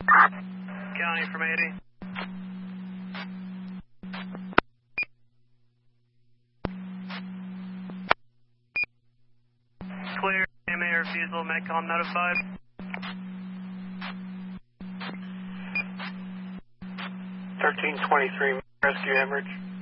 County from 80. Clear, AMA refusal, Medcom notified. 1323, rescue hemorrhage.